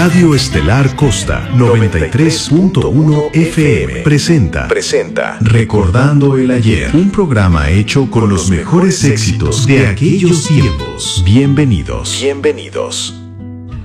Radio Estelar Costa 93.1 FM presenta Recordando el Ayer, un programa hecho con los mejores éxitos de aquellos tiempos. Bienvenidos.